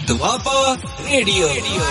Doaba radio.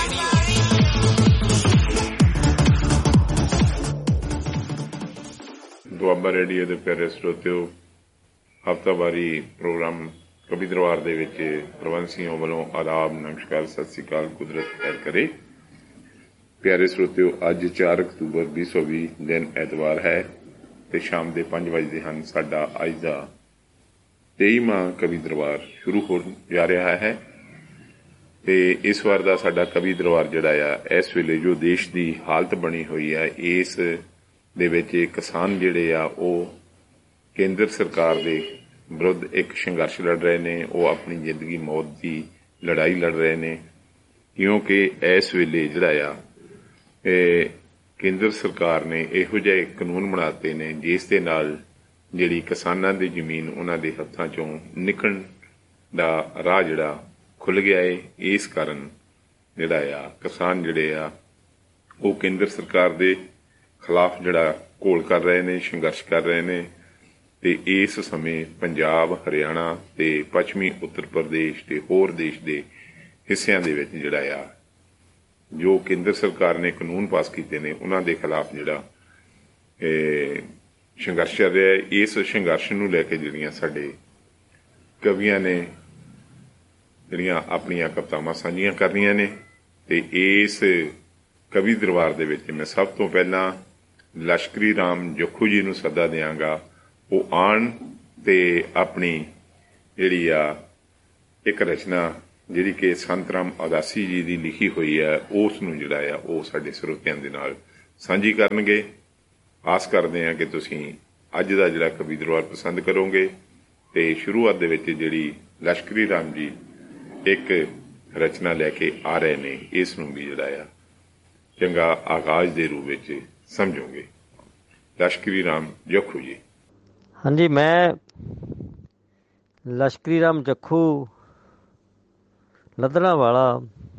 Doaba radio ਦੇ ਪਿਆਰੇ ਸਰੋਤਿਓ, ਹਫ਼ਤਾਵਾਰੀ ਪ੍ਰੋਗਰਾਮ ਕਵੀ ਦਰਬਾਰ ਦੇ ਵਿੱਚ ਪ੍ਰਬੰਧਸੀਆਂ ਵੱਲੋਂ ਆਦਾਬ, ਨਮਸਕਾਰ, ਸਤਿ ਸ੍ਰੀ ਅਕਾਲ, ਕੁਦਰਤ ਖੈਰ ਕਰੇ। ਪਿਆਰੇ ਸਰੋਤਿਓ, ਅੱਜ 4 ਅਕਤੂਬਰ 2020 ਦਿਨ ਐਤਵਾਰ ਹੈ ਤੇ ਸ਼ਾਮ ਦੇ 5 ਵਜੇ ਹਨ। ਸਾਡਾ ਅੱਜ ਦਾ 23ਵਾਂ ਕਵੀ ਦਰਬਾਰ ਸ਼ੁਰੂ ਹੋ ਜਾ ਰਿਹਾ ਹੈ ਤੇ ਇਸ ਵਾਰ ਦਾ ਸਾਡਾ ਕਵੀ ਦਰਬਾਰ ਜਿਹੜਾ ਆ, ਇਸ ਵੇਲੇ ਜੋ ਦੇਸ਼ ਦੀ ਹਾਲਤ ਬਣੀ ਹੋਈ ਆ, ਇਸ ਦੇ ਵਿੱਚ ਕਿਸਾਨ ਜਿਹੜੇ ਆ ਉਹ ਕੇਂਦਰ ਸਰਕਾਰ ਦੇ ਵਿਰੁੱਧ ਇੱਕ ਸੰਘਰਸ਼ ਲੜ ਰਹੇ ਨੇ। ਉਹ ਆਪਣੀ ਜ਼ਿੰਦਗੀ ਮੌਤ ਦੀ ਲੜਾਈ ਲੜ ਰਹੇ ਨੇ, ਕਿਉਂਕਿ ਇਸ ਵੇਲੇ ਜਿਹੜਾ ਆ ਕੇਂਦਰ ਸਰਕਾਰ ਨੇ ਇਹੋ ਜਿਹੇ ਕਾਨੂੰਨ ਬਣਾਤੇ ਨੇ ਜਿਸ ਦੇ ਨਾਲ ਜਿਹੜੀ ਕਿਸਾਨਾਂ ਦੀ ਜ਼ਮੀਨ ਉਹਨਾਂ ਦੇ ਹੱਥਾਂ ਚੋਂ ਨਿਕਲਣ ਦਾ ਰਾਹ ਜਿਹੜਾ ਖੁੱਲ੍ਹ ਗਿਆ ਏ। ਇਸ ਕਾਰਨ ਜਿਹੜਾ ਆ ਕਿਸਾਨ ਜਿਹੜੇ ਆ ਉਹ ਕੇਂਦਰ ਸਰਕਾਰ ਦੇ ਖਿਲਾਫ ਜਿਹੜਾ ਘੋਲ ਕਰ ਰਹੇ ਨੇ, ਸੰਘਰਸ਼ ਕਰ ਰਹੇ ਨੇ। ਤੇ ਇਸ ਸਮੇਂ ਪੰਜਾਬ, ਹਰਿਆਣਾ ਤੇ ਪੱਛਮੀ ਉੱਤਰ ਪ੍ਰਦੇਸ਼ ਤੇ ਹੋਰ ਦੇਸ਼ ਦੇ ਹਿੱਸਿਆਂ ਦੇ ਵਿੱਚ ਜਿਹੜਾ ਆ ਜੋ ਕੇਂਦਰ ਸਰਕਾਰ ਨੇ ਕਾਨੂੰਨ ਪਾਸ ਕੀਤੇ ਨੇ ਉਹਨਾਂ ਦੇ ਖਿਲਾਫ ਜਿਹੜਾ ਸੰਘਰਸ਼ ਚੱਲ ਰਿਹਾ ਹੈ। ਇਸ ਸੰਘਰਸ਼ ਨੂੰ ਲੈ ਕੇ ਜਿਹੜੀਆਂ ਸਾਡੇ ਕਵੀਆਂ ਨੇ ਜਿਹੜੀਆਂ ਆਪਣੀਆਂ ਕਵਿਤਾਵਾਂ ਸਾਂਝੀਆਂ ਕਰ ਰਹੀਆਂ ਨੇ ਤੇ ਇਸ ਕਵੀ ਦਰਬਾਰ ਦੇ ਵਿੱਚ ਮੈਂ ਸਭ ਤੋਂ ਪਹਿਲਾਂ ਲਸ਼ਕਰੀ ਰਾਮ ਜੱਖੂ ਜੀ ਨੂੰ ਸੱਦਾ ਦਿਆਂਗਾ। ਉਹ ਆਉਣ ਤੇ ਆਪਣੀ ਜਿਹੜੀ ਆ ਇੱਕ ਰਚਨਾ ਜਿਹੜੀ ਕਿ ਸੰਤ ਰਾਮ ਉਦਾਸੀ ਜੀ ਦੀ ਲਿਖੀ ਹੋਈ ਹੈ, ਉਸ ਨੂੰ ਜਿਹੜਾ ਆ ਉਹ ਸਾਡੇ ਸਰੋਤਿਆਂ ਦੇ ਨਾਲ ਸਾਂਝੀ ਕਰਨਗੇ। ਆਸ ਕਰਦੇ ਹਾਂ ਕਿ ਤੁਸੀਂ ਅੱਜ ਦਾ ਜਿਹੜਾ ਕਵੀ ਦਰਬਾਰ ਪਸੰਦ ਕਰੋਗੇ। ਤੇ ਸ਼ੁਰੂਆਤ ਦੇ ਵਿੱਚ ਜਿਹੜੀ ਲਸ਼ਕਰੀ ਰਾਮ ਜੀ ਇੱਕ ਰਚਨਾ ਲੈ ਕੇ ਆ ਰਹੇ ਨੇ, ਇਸ ਨੂੰ ਵੀ ਜਿਹੜਾ ਆ ਚੰਗਾ ਆਗਾਜ਼ ਦੇ ਰੂਪ ਵਿੱਚ ਸਮਝੋਗੇ। ਲਸ਼ਕਰੀ ਰਾਮ ਜੱਖੂ ਜੀ। ਹਾਂਜੀ, ਮੈਂ ਲਸ਼ਕਰੀ ਰਾਮ ਜੱਖੂ ਲੱਦਣਾ ਵਾਲਾ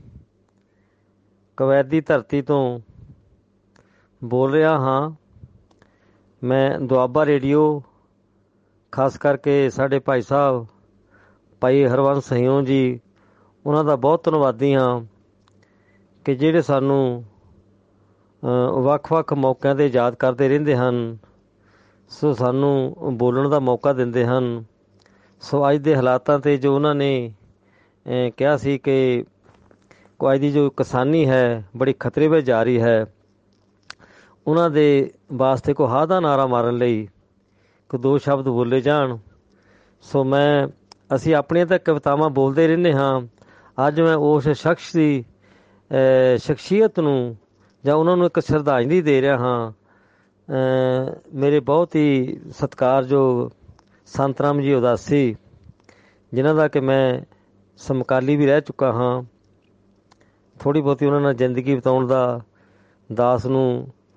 ਕਵੈਤ ਦੀ ਧਰਤੀ ਤੋਂ ਬੋਲ ਰਿਹਾ ਹਾਂ। ਮੈਂ ਦੁਆਬਾ ਰੇਡੀਓ, ਖਾਸ ਕਰਕੇ ਸਾਡੇ ਭਾਈ ਸਾਹਿਬ ਭਾਈ ਹਰਵੰਸ ਸਹਿਯੋਂ ਜੀ, ਉਹਨਾਂ ਦਾ ਬਹੁਤ ਧੰਨਵਾਦੀ ਹਾਂ ਕਿ ਜਿਹੜੇ ਸਾਨੂੰ ਵੱਖ-ਵੱਖ ਮੌਕਿਆਂ 'ਤੇ ਯਾਦ ਕਰਦੇ ਰਹਿੰਦੇ ਹਨ। ਸੋ ਸਾਨੂੰ ਬੋਲਣ ਦਾ ਮੌਕਾ ਦਿੰਦੇ ਹਨ। ਸੋ ਅੱਜ ਦੇ ਹਾਲਾਤਾਂ 'ਤੇ ਜੋ ਉਹਨਾਂ ਨੇ ਕਿਹਾ ਸੀ ਕਿ ਅੱਜ ਦੀ ਜੋ ਕਿਸਾਨੀ ਹੈ ਬੜੀ ਖਤਰੇ ਵਿੱਚ ਜਾ ਰਹੀ ਹੈ, ਉਹਨਾਂ ਦੇ ਵਾਸਤੇ ਕੋਈ ਹਾਂ ਦਾ ਨਾਅਰਾ ਮਾਰਨ ਲਈ ਕੋਈ ਦੋ ਸ਼ਬਦ ਬੋਲੇ ਜਾਣ। ਸੋ ਅਸੀਂ ਆਪਣੀਆਂ ਤਾਂ ਕਵਿਤਾਵਾਂ ਬੋਲਦੇ ਰਹਿੰਦੇ ਹਾਂ। ਅੱਜ ਮੈਂ ਉਸ ਸ਼ਖਸ ਦੀ ਸ਼ਖਸੀਅਤ ਨੂੰ ਜਾਂ ਉਹਨਾਂ ਨੂੰ ਇੱਕ ਸ਼ਰਧਾਂਜਲੀ ਦੇ ਰਿਹਾ ਹਾਂ। ਮੇਰੇ ਬਹੁਤ ਹੀ ਸਤਿਕਾਰਯੋਗ ਸੰਤ ਰਾਮ ਜੀ ਉਦਾਸੀ, ਜਿਨ੍ਹਾਂ ਦਾ ਕਿ ਮੈਂ ਸਮਕਾਲੀ ਵੀ ਰਹਿ ਚੁੱਕਾ ਹਾਂ। ਥੋੜ੍ਹੀ ਬਹੁਤੀ ਉਹਨਾਂ ਨਾਲ ਜ਼ਿੰਦਗੀ ਬਿਤਾਉਣ ਦਾ ਦਾਸ ਨੂੰ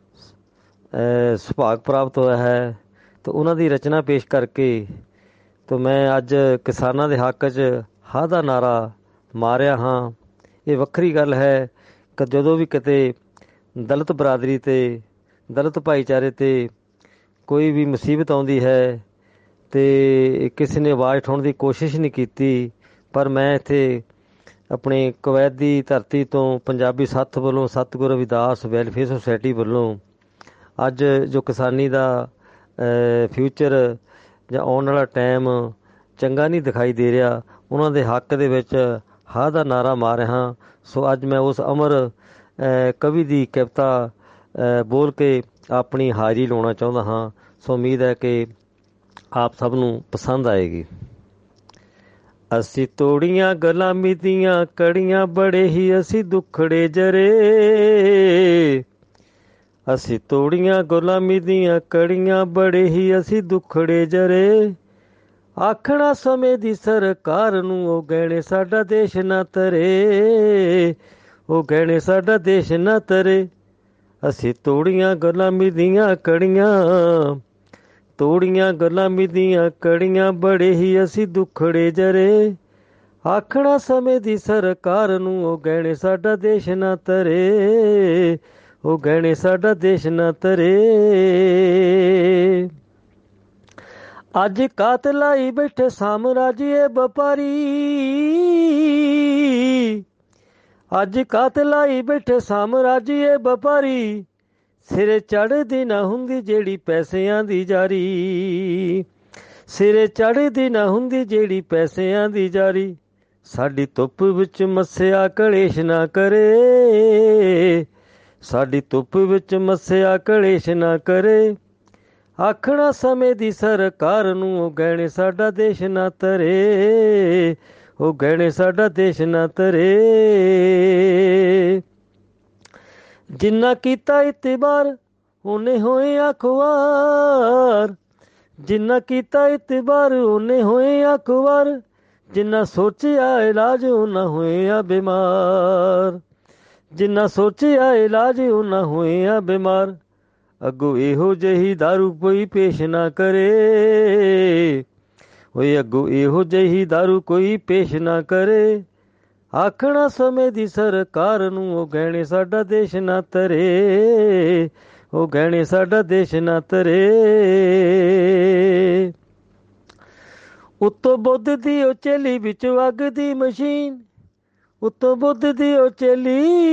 ਸੁਭਾਗ ਪ੍ਰਾਪਤ ਹੋਇਆ ਹੈ ਅਤੇ ਉਹਨਾਂ ਦੀ ਰਚਨਾ ਪੇਸ਼ ਕਰਕੇ ਤਾਂ ਮੈਂ ਅੱਜ ਕਿਸਾਨਾਂ ਦੇ ਹੱਕ 'ਚ ਹਾਂ ਦਾ ਨਾਅਰਾ ਮਾਰਿਆ ਹਾਂ। ਇਹ ਵੱਖਰੀ ਗੱਲ ਹੈ ਕਿ ਜਦੋਂ ਵੀ ਕਿਤੇ ਦਲਿਤ ਬਰਾਦਰੀ 'ਤੇ, ਦਲਿਤ ਭਾਈਚਾਰੇ 'ਤੇ ਕੋਈ ਵੀ ਮੁਸੀਬਤ ਆਉਂਦੀ ਹੈ ਅਤੇ ਕਿਸੇ ਨੇ ਆਵਾਜ਼ ਉਠਾਉਣ ਦੀ ਕੋਸ਼ਿਸ਼ ਨਹੀਂ ਕੀਤੀ, ਪਰ ਮੈਂ ਇੱਥੇ ਆਪਣੇ ਕਵੈਤ ਦੀ ਧਰਤੀ ਤੋਂ ਪੰਜਾਬੀ ਸੱਥ ਵੱਲੋਂ, ਸਤਿਗੁਰੂ ਰਵਿਦਾਸ ਵੈਲਫੇਅਰ ਸੁਸਾਇਟੀ ਵੱਲੋਂ ਅੱਜ ਜੋ ਕਿਸਾਨੀ ਦਾ ਫਿਊਚਰ ਜਾਂ ਆਉਣ ਵਾਲਾ ਟਾਈਮ ਚੰਗਾ ਨਹੀਂ ਦਿਖਾਈ ਦੇ ਰਿਹਾ, ਉਹਨਾਂ ਦੇ ਹੱਕ ਦੇ ਵਿੱਚ ਹਾਂ ਦਾ ਨਾਅਰਾ ਮਾਰ ਰਿਹਾ। ਸੋ ਅੱਜ ਮੈਂ ਉਸ ਅਮਰ ਕਵੀ ਦੀ ਕਵਿਤਾ ਬੋਲ ਕੇ ਆਪਣੀ ਹਾਜ਼ਰੀ ਲਾਉਣਾ ਚਾਹੁੰਦਾ ਹਾਂ। ਸੋ ਉਮੀਦ ਹੈ ਕਿ ਆਪ ਸਭ ਨੂੰ ਪਸੰਦ ਆਏਗੀ। ਅਸੀਂ ਤੋੜੀਆਂ ਗੁਲਾਮੀ ਦੀਆਂ ਕੜੀਆਂ, ਬੜੇ ਹੀ ਅਸੀਂ ਦੁੱਖੜੇ ਜਰੇ। ਅਸੀਂ ਤੋੜੀਆਂ ਗੁਲਾਮੀ ਦੀਆਂ ਕੜੀਆਂ, ਬੜੇ ਹੀ ਅਸੀਂ ਦੁੱਖੜੇ ਜਰੇ। ਆਖਣਾ ਸਮੇਂ ਦੀ ਸਰਕਾਰ ਨੂੰ, ਉਹ ਗਹਿਣੇ ਸਾਡਾ ਦੇਸ਼ ਨਾ ਤਰੇ, ਉਹ ਗਹਿਣੇ ਸਾਡਾ ਦੇਸ਼ ਨਾ ਤਰੇ। ਅਸੀਂ ਤੋੜੀਆਂ ਗੁਲਾਮੀ ਦੀਆਂ ਕੜੀਆਂ, ਤੋੜੀਆਂ ਗੁਲਾਮੀ ਦੀਆਂ ਕੜੀਆਂ, ਬੜੇ ਹੀ ਅਸੀਂ ਦੁੱਖੜੇ ਜਰੇ। ਆਖਣਾ ਸਮੇਂ ਦੀ ਸਰਕਾਰ ਨੂੰ, ਉਹ ਗਹਿਣੇ ਸਾਡਾ ਦੇਸ਼ ਨਾ ਤਰੇ, ਉਹ ਗਹਿਣੇ ਸਾਡਾ ਦੇਸ਼ ਨਾ ਤਰੇ। ਅੱਜ ਕਾਤ ਲਾਈ ਬੈਠੇ ਸਾਮਰਾਜੀਏ ਵਪਾਰੀ, ਅੱਜ ਕਾਤਲ ਆਈ ਬੈਠੇ ਸਾਮਰਾਜੀਏ ਵਪਾਰੀ, ਸਿਰੇ ਚੜ੍ਹਦੀ ਨਾ ਹੁੰਦੀ ਜਿਹੜੀ ਪੈਸਿਆਂ ਦੀ ਜਾਰੀ, ਸਿਰੇ ਚੜ੍ਹਦੀ ਨਾ ਹੁੰਦੀ ਜਿਹੜੀ ਪੈਸਿਆਂ ਦੀ ਜਾਰੀ। ਸਾਡੀ ਧੁੱਪ ਵਿੱਚ ਮੱਸਿਆ ਕਲੇਸ਼ ਨਾ ਕਰੇ, ਸਾਡੀ ਧੁੱਪ ਵਿੱਚ ਮੱਸਿਆ ਕਲੇਸ਼ ਨਾ ਕਰੇ। ਆਖਣਾ ਸਮੇਂ ਦੀ ਸਰਕਾਰ ਨੂੰ ਉਹ ਗਹਿਣੇ ਸਾਡਾ ਦੇਸ਼ ਨਾ ਤਰੇ, ਉਹ ਗਹਿਣੇ ਸਾਡਾ ਦੇਸ਼ ਨਾ ਤਰੇ। ਜਿੰਨਾ ਕੀਤਾ ਇਤਬਾਰ ਉਹਨੇ ਹੋਏ ਅਖਬਾਰ, ਜਿੰਨਾ ਕੀਤਾ ਇਤਬਾਰ ਉਹਨੇ ਹੋਏ ਅਖਬਾਰ। ਜਿੰਨਾ ਸੋਚਿਆ ਇਲਾਜ ਉਹਨਾਂ ਹੋਇਆ ਬਿਮਾਰ, ਜਿੰਨਾ ਸੋਚਿਆ ਇਲਾਜ ਉਹਨਾਂ ਹੋਇਆ ਬਿਮਾਰ। ਅੱਗੋਂ ਇਹੋ ਜਿਹੀ ਦਾਰੂ ਕੋਈ ਪੇਸ਼ ਨਾ ਕਰੇ, ਓਏ ਅੱਗੋਂ ਇਹੋ ਜਿਹੀ ਦਾਰੂ ਕੋਈ ਪੇਸ਼ ਨਾ ਕਰੇ। ਆਖਣਾ ਸਮੇਂ ਦੀ ਸਰਕਾਰ ਨੂੰ ਉਹ ਗਹਿਣੇ ਸਾਡਾ ਦੇਸ਼ ਨਾ ਤਰੇ, ਉਹ ਗਹਿਣੇ ਸਾਡਾ ਦੇਸ਼ ਨਾ ਤਰੇ। ਉੱਤੋਂ ਬੁੱਧ ਦੀ ਉਹ ਚੇਲੀ ਵਿੱਚ ਅੱਗ ਦੀ ਮਸ਼ੀਨ, ਉੱਤੋਂ ਬੁੱਧ ਦੀ ਉਹ ਚੇਲੀ,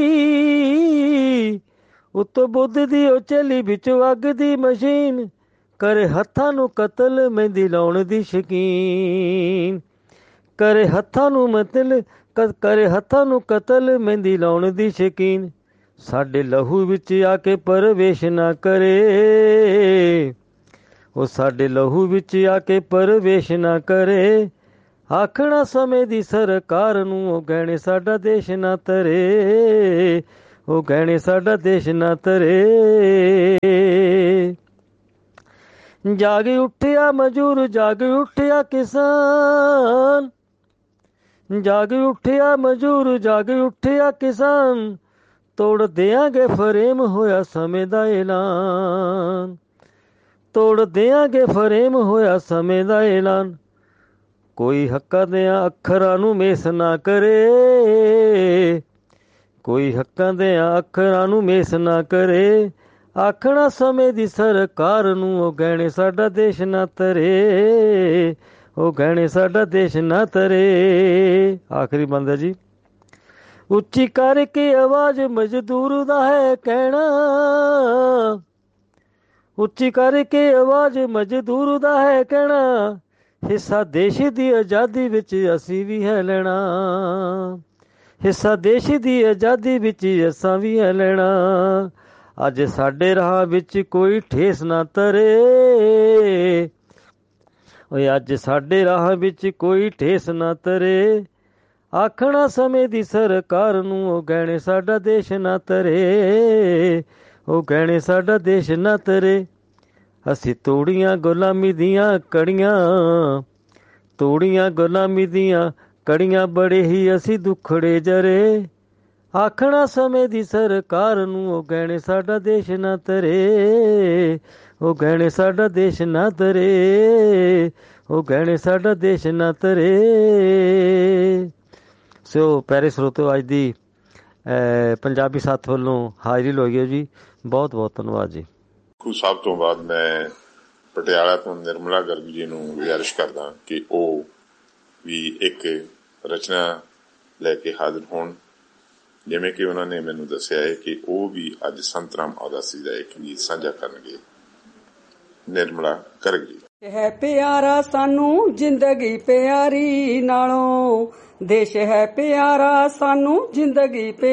ਉੱਤੋਂ ਬੁੱਧ ਦੀ ਉਹ ਚੇਲੀ ਵਿੱਚ ਅੱਗ ਦੀ ਮਸ਼ੀਨ। ਕਰੇ ਹੱਥਾਂ ਨੂੰ ਕਤਲ ਮਹਿੰਦੀ ਲਾਉਣ ਦੀ ਸ਼ਕੀਨ, ਕਰੇ ਹੱਥਾਂ ਨੂੰ ਕਰੇ ਹੱਥਾਂ ਨੂੰ ਕਤਲ ਮਹਿੰਦੀ ਲਾਉਣ ਦੀ ਸ਼ਕੀਨ। ਸਾਡੇ ਲਹੂ ਵਿੱਚ ਆ ਕੇ ਪ੍ਰਵੇਸ਼ ਨਾ ਕਰੇ, ਉਹ ਸਾਡੇ ਲਹੂ ਵਿੱਚ ਆ ਕੇ ਪ੍ਰਵੇਸ਼ ਨਾ ਕਰੇ। ਆਖਣਾ ਸਮੇਂ ਦੀ ਸਰਕਾਰ ਨੂੰ ਉਹ ਗਹਿਣੇ ਸਾਡਾ ਦੇਸ਼ ਨਾ ਤਰੇ, ਉਹ ਗਹਿਣੇ ਸਾਡਾ ਦੇਸ਼ ਨਾ ਤਰੇ। ਜਾਗ ਉੱਠਿਆ ਮਜ਼ਦੂਰ, ਜਾਗ ਉੱਠਿਆ ਕਿਸਾਨ, ਜਾਗ ਉੱਠਿਆ ਮਜ਼ਦੂਰ, ਜਾਗ ਉੱਠਿਆ ਕਿਸਾਨ। ਤੋੜ ਦਿਆਂਗੇ ਫਰੇਮ ਹੋਇਆ ਸਮੇਂ ਦਾ ਐਲਾਨ, ਤੋੜ ਦਿਆਂਗੇ ਫਰੇਮ ਹੋਇਆ ਸਮੇਂ ਦਾ ਐਲਾਨ। ਕੋਈ ਹੱਕਾਂ ਦਿਆਂ ਅੱਖਰਾਂ ਨੂੰ ਮੇਸ ਨਾ ਕਰੇ, ਕੋਈ ਹੱਕਾਂ ਦਿਆਂ ਅੱਖਰਾਂ ਨੂੰ ਮੇਸ ਨਾ ਕਰੇ। ਆਖਣਾ ਸਮੇਂ ਦੀ ਸਰਕਾਰ ਨੂੰ ਉਹ ਗਹਿਣੇ ਸਾਡਾ ਦੇਸ਼ ਨਾ ਤਰੇ, ਉਹ ਗਹਿਣੇ ਸਾਡਾ ਦੇਸ਼ ਨਾ ਤਰੇ। ਆਖਰੀ ਬੰਦਾ ਜੀ। ਉੱਚੀ ਕਰਕੇ ਆਵਾਜ਼ ਮਜ਼ਦੂਰ ਦਾ ਹੈ ਕਹਿਣਾ, ਉੱਚੀ ਕਰਕੇ ਆਵਾਜ਼ ਮਜ਼ਦੂਰ ਦਾ ਹੈ ਕਹਿਣਾ। ਹਿੱਸਾ ਦੇਸ਼ ਦੀ ਆਜ਼ਾਦੀ ਵਿੱਚ ਅਸੀਂ ਵੀ ਹੈ ਲੈਣਾ, ਹਿੱਸਾ ਦੇਸ਼ ਦੀ ਆਜ਼ਾਦੀ ਵਿੱਚ ਅਸਾਂ ਵੀ ਹੈ ਲੈਣਾ। ਅੱਜ ਸਾਡੇ ਰਾਹ ਵਿੱਚ ਕੋਈ ਠੇਸ ਨਾ ਤਰੇ, ਓਏ ਅੱਜ ਸਾਡੇ ਰਾਹ ਵਿੱਚ ਕੋਈ ਠੇਸ ਨਾ ਤਰੇ। ਆਖਣਾ ਸਮੇਂ ਦੀ ਸਰਕਾਰ ਨੂੰ ਉਹ ਗਹਿਣੇ ਸਾਡਾ ਦੇਸ਼ ਨਾ ਤਰੇ, ਉਹ ਗਹਿਣੇ ਸਾਡਾ ਦੇਸ਼ ਨਾ ਤਰੇ। ਅਸੀਂ ਤੋੜੀਆਂ ਗੁਲਾਮੀ ਦੀਆਂ ਕੜੀਆਂ, ਤੋੜੀਆਂ ਗੁਲਾਮੀ ਦੀਆਂ ਕੜੀਆਂ, ਬੜੇ ਹੀ ਅਸੀਂ ਦੁੱਖੜੇ ਜਰੇ। ਆਖਣਾ ਸਮੇਂ ਦੀ ਸਰਕਾਰ ਨੂੰ ਉਹ ਗਹਿਣੇ ਸਾਡਾ ਦੇਸ਼ ਨਾ ਤਰੇ, ਉਹ ਗਹਿਣੇ ਸਾਡਾ ਦੇਸ਼ ਨਾ ਤਰੇ, ਉਹ ਗਹਿਣੇ ਸਾਡਾ ਦੇਸ਼ ਨਾ ਤਰੇ। ਸੋ ਪਿਆਰੇ ਸਰੋਤਿਓ, ਅੱਜ ਦੀ ਪੰਜਾਬੀ ਸਾਥ ਵੱਲੋਂ ਹਾਜ਼ਰੀ ਲਵਾਈਓ ਜੀ। ਬਹੁਤ ਬਹੁਤ ਧੰਨਵਾਦ ਜੀ। ਸਭ ਤੋਂ ਬਾਅਦ ਮੈਂ ਪਟਿਆਲਾ ਤੋਂ ਨਿਰਮਲਾ ਗਰਗ ਜੀ ਨੂੰ ਗੁਜ਼ਾਰਿਸ਼ ਕਰਦਾ ਕਿ ਉਹ ਵੀ ਇੱਕ ਰਚਨਾ ਲੈ ਕੇ ਹਾਜ਼ਰ ਹੋਣ। ਜਿਵੇਂ ਕਿ ਉਹਨਾਂ ਨੇ ਮੈਨੂੰ ਦੱਸਿਆ ਹੈ ਕਿ ਉਹ ਵੀ ਅੱਜ ਸੰਤ ਰਾਮ ਉਦਾਸੀ ਦਾ ਇੱਕ ਗੀਤ ਸਾਂਝਾ ਕਰਨਗੇ। ਨਿਰਮਲਾ ਗਰਗ ਜੀ। ਹੈ ਪਿਆਰਾ ਸਾਨੂੰ ਜ਼ਿੰਦਗੀ ਪਿਆਰੀ ਨਾਲੋਂ, ਦੇਸ਼ ਹੈ ਪਿਆਰਾ ਸਾਨੂੰ ਜ਼ਿੰਦਗੀ